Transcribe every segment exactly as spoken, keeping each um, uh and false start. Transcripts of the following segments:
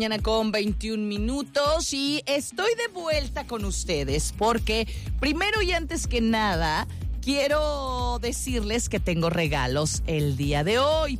Mañana con veintiún minutos y estoy de vuelta con ustedes porque primero y antes que nada quiero decirles que tengo regalos el día de hoy,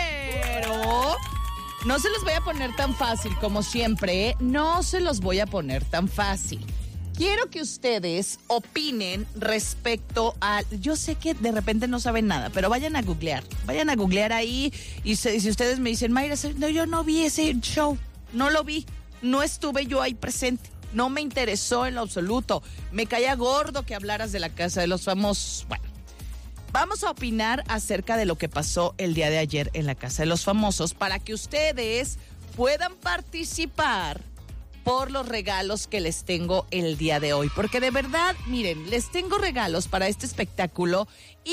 pero no se los voy a poner tan fácil como siempre, ¿eh? No se los voy a poner tan fácil. Quiero que ustedes opinen respecto a... Yo sé que de repente no saben nada, pero vayan a googlear. Vayan a googlear ahí y se, si ustedes me dicen, Mayra, no, yo no vi ese show, no lo vi, no estuve yo ahí presente, no me interesó en lo absoluto, me caía gordo que hablaras de la Casa de los Famosos. Bueno, vamos a opinar acerca de lo que pasó el día de ayer en la Casa de los Famosos para que ustedes puedan participar por los regalos que les tengo el día de hoy. Porque de verdad, miren, les tengo regalos para este espectáculo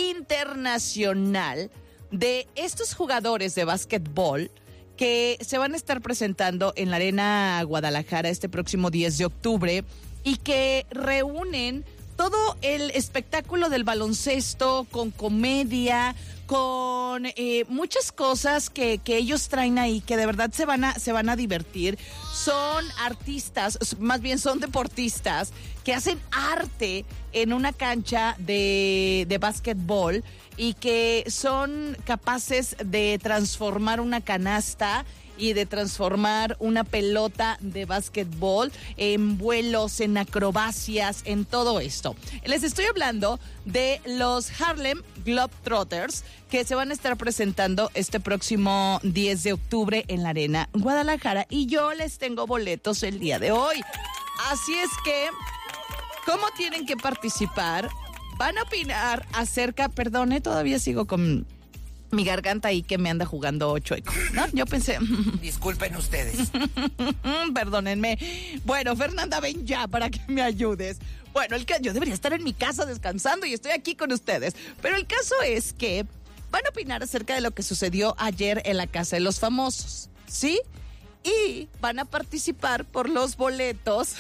internacional de estos jugadores de básquetbol que se van a estar presentando en la Arena Guadalajara este próximo diez de octubre y que reúnen todo el espectáculo del baloncesto con comedia, con eh, muchas cosas que, que ellos traen ahí, que de verdad se van a, se van a divertir. Son artistas, más bien son deportistas que hacen arte en una cancha de, de básquetbol y que son capaces de transformar una canasta y de transformar una pelota de básquetbol en vuelos, en acrobacias, en todo esto. Les estoy hablando de los Harlem Globetrotters que se van a estar presentando este próximo diez de octubre en la Arena Guadalajara y yo les tengo boletos el día de hoy. Así es que, ¿cómo tienen que participar? Van a opinar acerca, perdone, todavía sigo con mi garganta ahí que me anda jugando chueco, ¿no? Yo pensé... Disculpen ustedes. Perdónenme. Bueno, Fernanda, ven ya para que me ayudes. Bueno, el caso, yo debería estar en mi casa descansando y estoy aquí con ustedes. Pero el caso es que van a opinar acerca de lo que sucedió ayer en la Casa de los Famosos, ¿sí? Y van a participar por los boletos...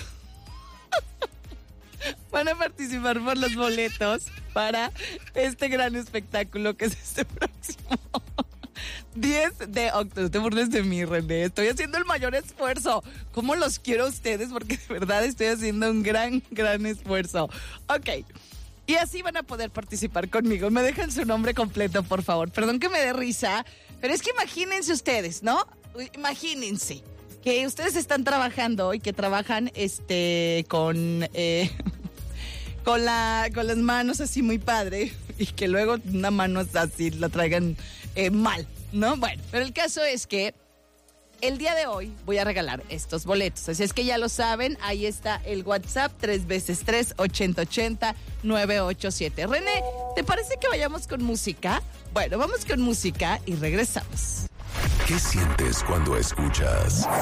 Van a participar por los boletos para este gran espectáculo que es este próximo diez de octubre. Te burles de mí, René. Estoy haciendo el mayor esfuerzo. ¿Cómo los quiero a ustedes? Porque de verdad estoy haciendo un gran, gran esfuerzo. Ok. Y así van a poder participar conmigo. Me dejan su nombre completo, por favor. Perdón que me dé risa, pero es que imagínense ustedes, ¿no? Imagínense que ustedes están trabajando y que trabajan este con eh, con la con las manos así muy padre y que luego una mano así la traigan eh, mal, ¿no? Bueno, pero el caso es que el día de hoy voy a regalar estos boletos. Así es que ya lo saben, ahí está el WhatsApp, tres veces tres, ochenta ochenta, nueve ocho siete. René, ¿te parece que vayamos con música? Bueno, vamos con música y regresamos. ¿Qué sientes cuando escuchas